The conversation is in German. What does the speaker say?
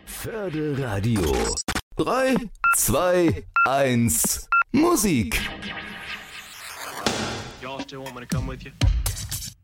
Förderradio. 3, 2, 1, Musik. Y'all still want me to come with you?